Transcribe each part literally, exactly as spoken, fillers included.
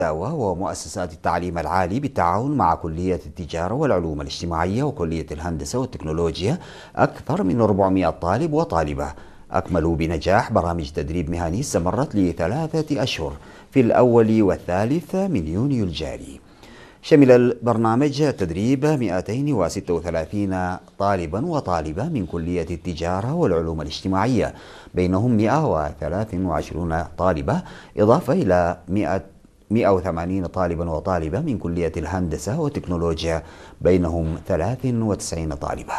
ومؤسسات التعليم العالي بالتعاون مع كلية التجارة والعلوم الاجتماعية وكلية الهندسة والتكنولوجيا أكثر من أربعمائة طالب وطالبة أكملوا بنجاح برامج تدريب مهني استمرت لثلاثة أشهر في الأول والثالث من يونيو الجاري. شمل البرنامج تدريب مئتين وستة وثلاثين طالبا وطالبة من كلية التجارة والعلوم الاجتماعية، بينهم مئة وثلاثة وعشرين طالبة، إضافة إلى مئة وثمانين طالبا وطالبة من كلية الهندسة والتكنولوجيا، بينهم ثلاثة وتسعين طالبة.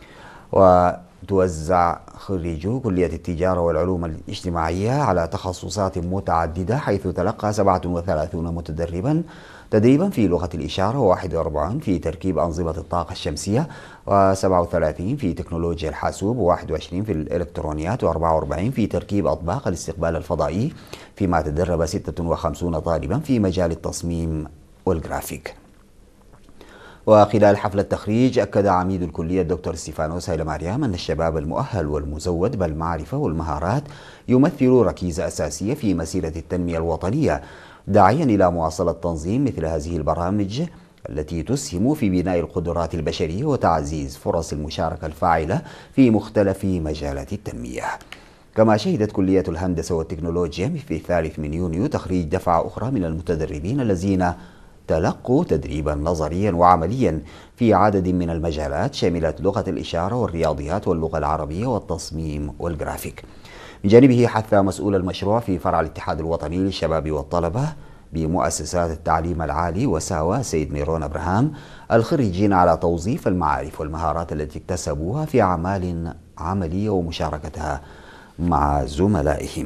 وتوزع خريجو كلية التجارة والعلوم الاجتماعية على تخصصات متعددة، حيث تلقى سبعة وثلاثين متدربا تدريبا في لغة الإشارة، وواحد وأربعين في تركيب أنظمة الطاقة الشمسية، وسبعة وثلاثين في تكنولوجيا الحاسوب، وواحد وعشرين في الإلكترونيات، وأربعة وأربعين في تركيب أطباق الاستقبال الفضائي، فيما تدرب ستة وخمسين طالبا في مجال التصميم والجرافيك. وخلال حفل التخريج أكد عميد الكلية الدكتور ستيفانوس هيلماريام أن الشباب المؤهل والمزود بالمعرفة والمهارات يمثل ركيزة أساسية في مسيرة التنمية الوطنية، داعيا إلى مواصلة تنظيم مثل هذه البرامج التي تسهم في بناء القدرات البشرية وتعزيز فرص المشاركة الفاعلة في مختلف مجالات التنمية. كما شهدت كلية الهندسة والتكنولوجيا في الثالث من يونيو تخريج دفعة أخرى من المتدربين الذين تلقوا تدريبا نظريا وعمليا في عدد من المجالات شملت لغة الإشارة والرياضيات واللغة العربية والتصميم والجرافيك. من جانبه حث مسؤول المشروع في فرع الاتحاد الوطني للشباب والطلبة بمؤسسات التعليم العالي وساوى سيد ميرون أبراهام الخريجين على توظيف المعارف والمهارات التي اكتسبوها في أعمال عملية ومشاركتها مع زملائهم.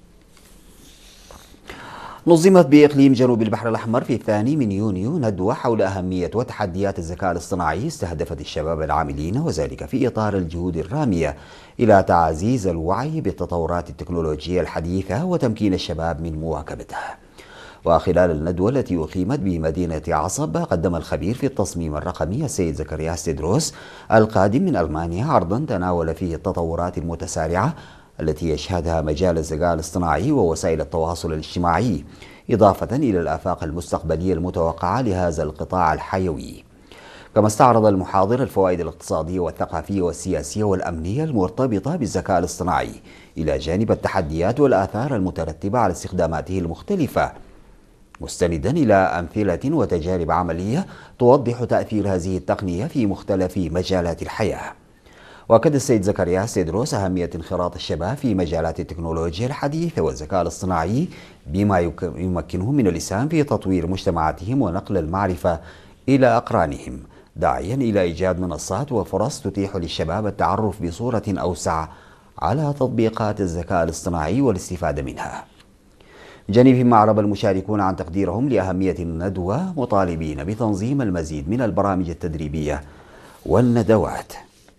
نظمت بإقليم جنوب البحر الأحمر في الثاني من يونيو ندوة حول أهمية وتحديات الذكاء الاصطناعي استهدفت الشباب العاملين، وذلك في إطار الجهود الرامية إلى تعزيز الوعي بالتطورات التكنولوجية الحديثة وتمكين الشباب من مواكبتها. وخلال الندوة التي أقيمت بمدينة عصب قدم الخبير في التصميم الرقمي السيد زكرياس تيدروس القادم من ألمانيا عرضا تناول فيه التطورات المتسارعة التي يشهدها مجال الذكاء الاصطناعي ووسائل التواصل الاجتماعي، إضافة إلى الآفاق المستقبلية المتوقعة لهذا القطاع الحيوي. كما استعرض المحاضر الفوائد الاقتصادية والثقافية والسياسية والأمنية المرتبطة بالذكاء الاصطناعي، إلى جانب التحديات والآثار المترتبة على استخداماته المختلفة، مستندا إلى أمثلة وتجارب عملية توضح تأثير هذه التقنية في مختلف مجالات الحياة. وأكد السيد زكرياس تيدروس أهمية انخراط الشباب في مجالات التكنولوجيا الحديثة والذكاء الاصطناعي بما يمكنهم من الإسهام في تطوير مجتمعاتهم ونقل المعرفة إلى أقرانهم، داعيا إلى إيجاد منصات وفرص تتيح للشباب التعرف بصورة أوسع على تطبيقات الذكاء الاصطناعي والاستفادة منها. جانبهم أعرب المشاركون عن تقديرهم لأهمية الندوة، مطالبين بتنظيم المزيد من البرامج التدريبية والندوات.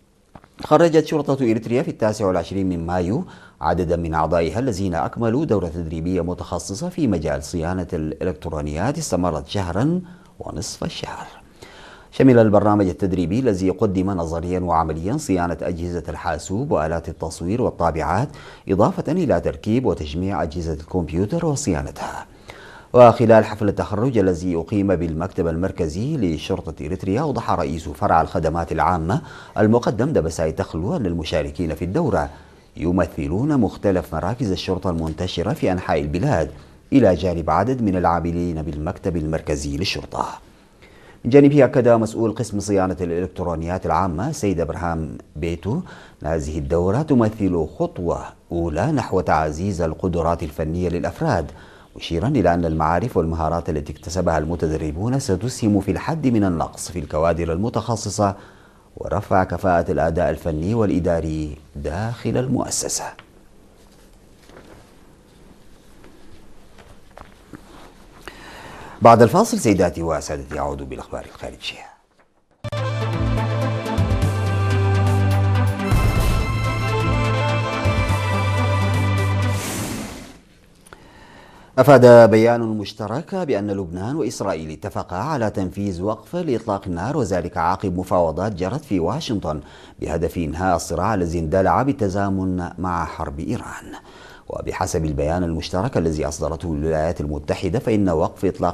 خرجت شرطة إريتريا في التاسع والعشرين من مايو عددا من أعضائها الذين أكملوا دورة تدريبية متخصصة في مجال صيانة الإلكترونيات استمرت شهرا ونصف الشهر. شمل البرنامج التدريبي الذي قدم نظريا وعمليا صيانة أجهزة الحاسوب وآلات التصوير والطابعات، إضافة إلى تركيب وتجميع أجهزة الكمبيوتر وصيانتها. وخلال حفل التخرج الذي أقيم بالمكتب المركزي لشرطة إريتريا، أوضح رئيس فرع الخدمات العامة المقدم دبساي تخلو أن المشاركين في الدورة يمثلون مختلف مراكز الشرطة المنتشرة في أنحاء البلاد، إلى جانب عدد من العاملين بالمكتب المركزي للشرطة. من جانبه أكد مسؤول قسم صيانة الإلكترونيات العامة سيد إبراهام بيتو أن هذه الدورة تمثل خطوة أولى نحو تعزيز القدرات الفنية للأفراد، مشيرا إلى أن المعارف والمهارات التي اكتسبها المتدربون ستسهم في الحد من النقص في الكوادر المتخصصة ورفع كفاءة الأداء الفني والإداري داخل المؤسسة. بعد الفاصل سيداتي وسادتي أعود بالأخبار الخارجية. أفاد بيان مشترك بأن لبنان وإسرائيل اتفقا على تنفيذ وقف لإطلاق النار، وذلك عقب مفاوضات جرت في واشنطن بهدف إنهاء الصراع الذي اندلع بالتزامن مع حرب إيران. وبحسب البيان المشترك الذي أصدرته الولايات المتحدة فإن وقف إطلاق